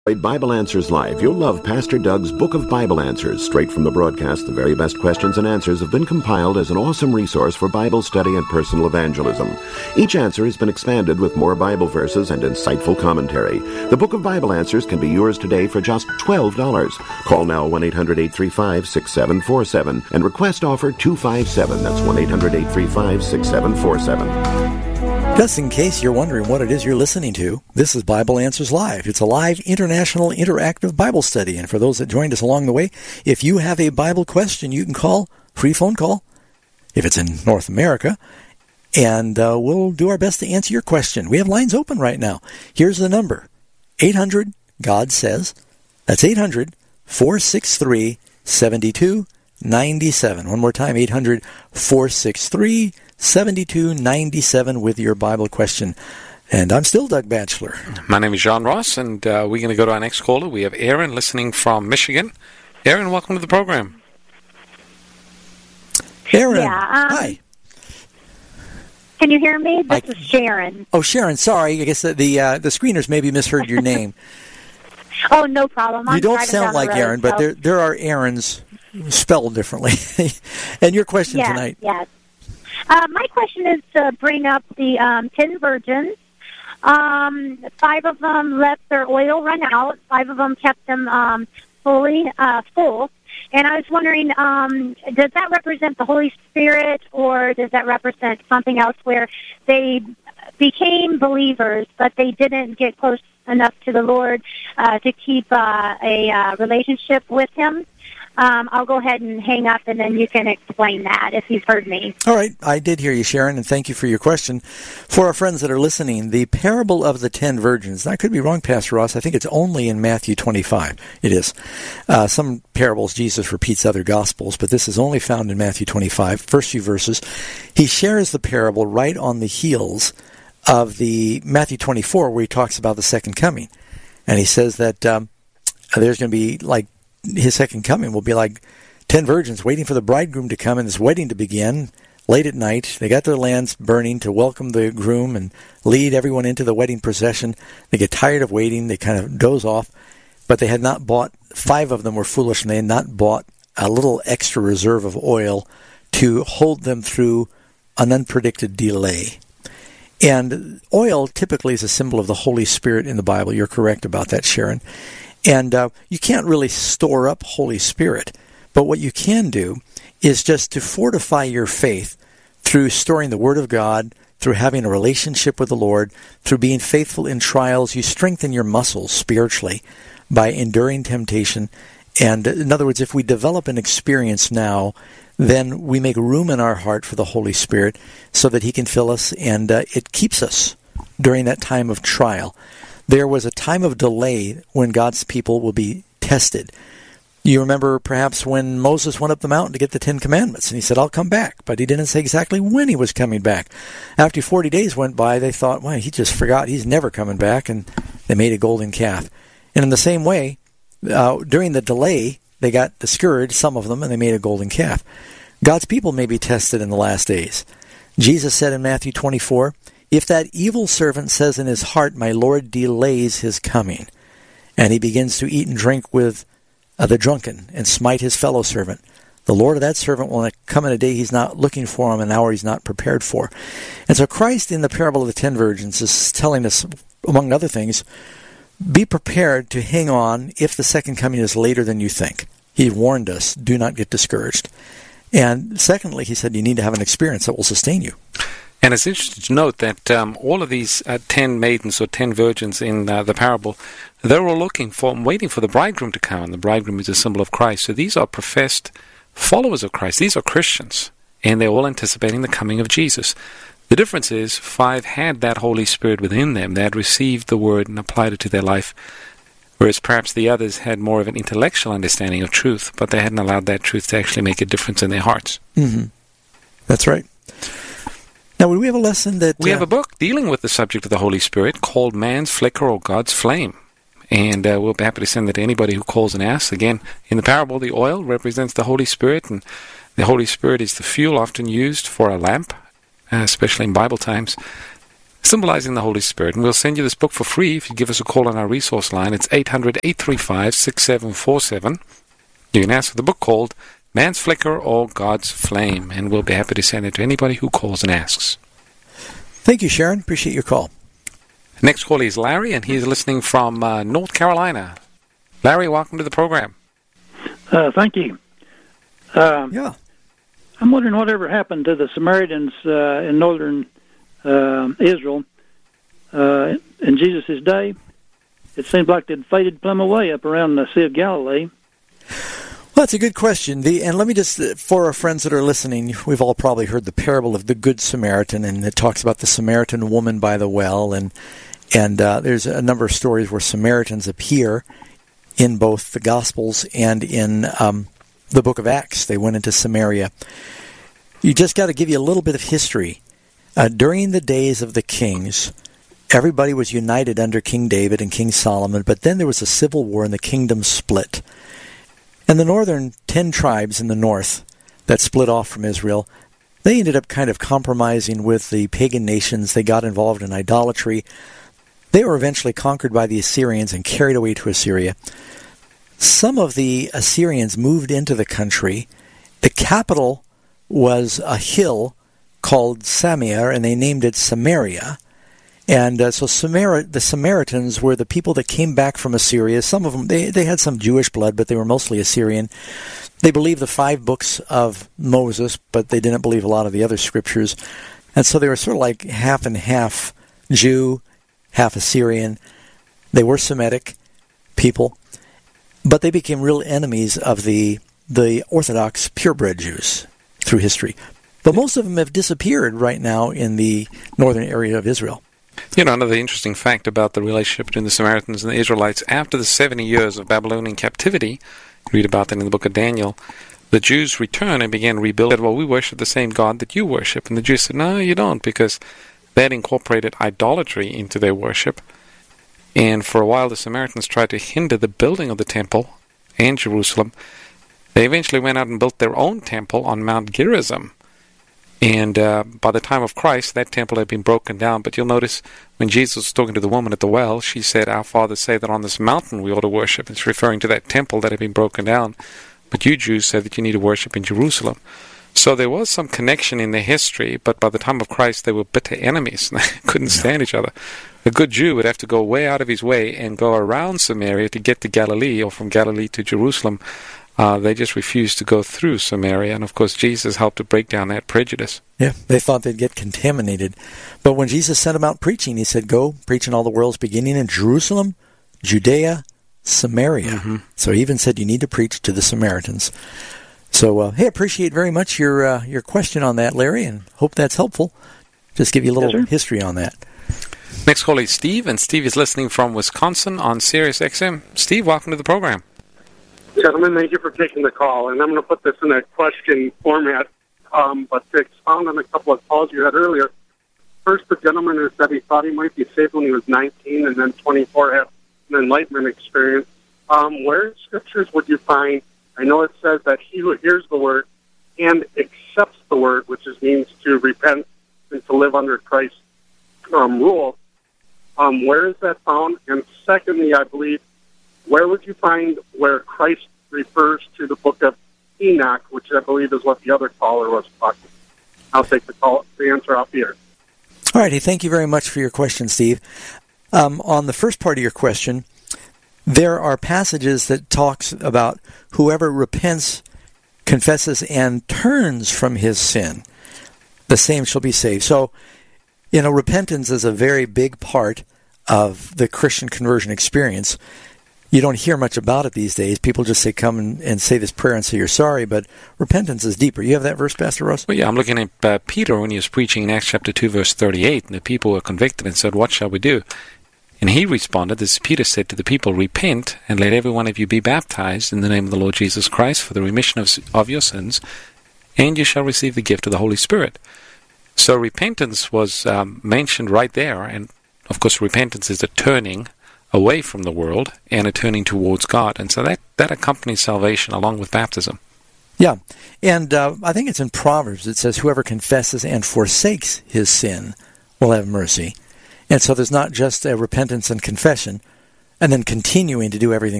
Bible Answers Live. You'll love Pastor Doug's Book of Bible Answers. Straight from the broadcast, the very best questions and answers have been compiled as an awesome resource for Bible study and personal evangelism. Each answer has been expanded with more Bible verses and insightful commentary. The Book of Bible Answers can be yours today for just $12. Call now 1-800-835-6747 and request offer 257. That's 1-800-835-6747. Just in case you're wondering what it is you're listening to, this is Bible Answers Live. It's a live international interactive Bible study. And for those that joined us along the way, if you have a Bible question, you can call, free phone call, if it's in North America, and we'll do our best to answer your question. We have lines open right now. Here's the number, 800-GOD-SAYS. That's 800-463-7297. One more time, 800-463-7297 with your Bible question. And I'm still Doug Batchelor. My name is John Ross, and we're going to go to our next caller. We have Aaron listening from Michigan. Aaron, welcome to the program. Aaron, hi. Can you hear me? This is Sharon. Oh, Sharon, sorry. I guess the screeners maybe misheard your name. Oh, no problem. You don't sound like Aaron, but there are Aarons spelled differently. And your question tonight? Yes. My question is to bring up the 10 virgins. 5 of them let their oil run out. 5 of them kept them fully full. And I was wondering, does that represent the Holy Spirit, or does that represent something else where they became believers, but they didn't get close enough to the Lord to keep a relationship with Him? I'll go ahead and hang up, and then you can explain that if you've heard me. All right. I did hear you, Sharon, and thank you for your question. For our friends that are listening, the parable of the 10 virgins, I could be wrong, Pastor Ross, I think it's only in Matthew 25. It is. Some parables Jesus repeats other Gospels, but this is only found in Matthew 25, first few verses. He shares the parable right on the heels of the Matthew 24, where he talks about the second coming. And he says that there's going to be like His second coming will be like 10 virgins waiting for the bridegroom to come and this wedding to begin late at night. They got their lamps burning to welcome the groom and lead everyone into the wedding procession. They get tired of waiting. They kind of doze off. But they had not bought, 5 of them were foolish, and they had not bought a little extra reserve of oil to hold them through an unpredicted delay. And oil typically is a symbol of the Holy Spirit in the Bible. You're correct about that, Sharon. And you can't really store up Holy Spirit, but what you can do is just to fortify your faith through storing the Word of God, through having a relationship with the Lord, through being faithful in trials. You strengthen your muscles spiritually by enduring temptation. And in other words, if we develop an experience now, then we make room in our heart for the Holy Spirit so that He can fill us, and it keeps us during that time of trial. There was a time of delay when God's people will be tested. You remember perhaps when Moses went up the mountain to get the 10 Commandments, and he said, I'll come back. But he didn't say exactly when he was coming back. After 40 days went by, they thought, well, he just forgot. He's never coming back, and they made a golden calf. And in the same way, during the delay, they got discouraged, some of them, and they made a golden calf. God's people may be tested in the last days. Jesus said in Matthew 24, if that evil servant says in his heart, my Lord delays his coming, and he begins to eat and drink with the drunken and smite his fellow servant, the Lord of that servant will come in a day he's not looking for him, an hour he's not prepared for. And so Christ in the parable of the 10 virgins is telling us, among other things, be prepared to hang on if the second coming is later than you think. He warned us, do not get discouraged. And secondly, he said you need to have an experience that will sustain you. And it's interesting to note that all of these 10 maidens or 10 virgins in the parable, they're all waiting for the bridegroom to come, and the bridegroom is a symbol of Christ. So these are professed followers of Christ. These are Christians, and they're all anticipating the coming of Jesus. The difference is 5 had that Holy Spirit within them. They had received the Word and applied it to their life, whereas perhaps the others had more of an intellectual understanding of truth, but they hadn't allowed that truth to actually make a difference in their hearts. Mm-hmm. That's right. Now, would we have a lesson that... We have a book dealing with the subject of the Holy Spirit called Man's Flicker or God's Flame. And we'll be happy to send that to anybody who calls and asks. Again, in the parable, the oil represents the Holy Spirit, and the Holy Spirit is the fuel often used for a lamp, especially in Bible times. symbolizing the Holy Spirit. And we'll send you this book for free if you give us a call on our resource line. It's 800-835-6747. You can ask for the book called Man's Flicker or God's Flame, and we'll be happy to send it to anybody who calls and asks. Thank you, Sharon. Appreciate your call. Next caller is Larry, and he's listening from North Carolina. Larry, welcome to the program. Thank you. Yeah. I'm wondering whatever happened to the Samaritans in northern Israel in Jesus' day. It seems like they'd faded plumb away up around the Sea of Galilee. Well, that's a good question. And let me just, for our friends that are listening, we've all probably heard the parable of the Good Samaritan, and it talks about the Samaritan woman by the well, and there's a number of stories where Samaritans appear in both the Gospels and in the book of Acts. They went into Samaria. You just got to give you a little bit of history. During the days of the kings, everybody was united under King David and King Solomon, but then there was a civil war and the kingdom split. And the northern 10 tribes in the north that split off from Israel, they ended up kind of compromising with the pagan nations. They got involved in idolatry. They were eventually conquered by the Assyrians and carried away to Assyria. Some of the Assyrians moved into the country. The capital was a hill called Samir, and they named it Samaria. And so the Samaritans were the people that came back from Assyria. Some of them, they had some Jewish blood, but they were mostly Assyrian. They believed the 5 books of Moses, but they didn't believe a lot of the other scriptures. And so they were sort of like half and half Jew, half Assyrian. They were Semitic people, but they became real enemies of the Orthodox purebred Jews through history. But most of them have disappeared right now in the northern area of Israel. You know, another interesting fact about the relationship between the Samaritans and the Israelites, after the 70 years of Babylonian captivity, read about that in the book of Daniel, the Jews returned and began rebuilding. Well, we worship the same God that you worship. And the Jews said, no, you don't, because that incorporated idolatry into their worship. And for a while, the Samaritans tried to hinder the building of the temple and Jerusalem. They eventually went out and built their own temple on Mount Gerizim. And by the time of Christ, that temple had been broken down. But you'll notice when Jesus was talking to the woman at the well, she said, our fathers say that on this mountain we ought to worship. It's referring to that temple that had been broken down. But you Jews said that you need to worship in Jerusalem. So there was some connection in their history, but by the time of Christ, they were bitter enemies. They couldn't stand each other. A good Jew would have to go way out of his way and go around Samaria to get to Galilee, or from Galilee to Jerusalem. They just refused to go through Samaria, and of course Jesus helped to break down that prejudice. Yeah, they thought they'd get contaminated. But when Jesus sent them out preaching, he said, go, preach in all the worlds, beginning in Jerusalem, Judea, Samaria. Mm-hmm. So he even said you need to preach to the Samaritans. So, hey, appreciate very much your question on that, Larry, and hope that's helpful. Just give you a little history on that. Next call is Steve, and Steve is listening from Wisconsin on Sirius XM. Steve, welcome to the program. Gentlemen, thank you for taking the call, and I'm going to put this in a question format, but to expound on a couple of calls you had earlier. First, the gentleman who said he thought he might be saved when he was 19 and then 24 had an enlightenment experience. Where in scriptures would you find, I know it says that he who hears the word and accepts the word, which means to repent and to live under Christ's rule. Where is that found? And secondly, I believe, where would you find where Christ refers to the book of Enoch, which I believe is what the other caller was talking about? I'll take the answer off here. All righty. Thank you very much for your question, Steve. On the first part of your question, there are passages that talks about whoever repents, confesses, and turns from his sin, the same shall be saved. So, repentance is a very big part of the Christian conversion experience. You don't hear much about it these days. People just say, come and say this prayer and say you're sorry, but repentance is deeper. You have that verse, Pastor Ross? Well, yeah, I'm looking at Peter when he was preaching in Acts chapter 2, verse 38, and the people were convicted and said, what shall we do? And he responded, this Peter said to the people, repent, and let every one of you be baptized in the name of the Lord Jesus Christ for the remission of your sins, and you shall receive the gift of the Holy Spirit. So repentance was mentioned right there, and of course repentance is a turning away from the world and a turning towards God. And so that accompanies salvation along with baptism. Yeah, and I think it's in Proverbs. It says, whoever confesses and forsakes his sin will have mercy. And so there's not just a repentance and confession, and then continuing to do everything